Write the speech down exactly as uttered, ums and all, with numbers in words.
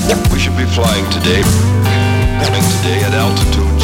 We should be flying today, flying today at altitude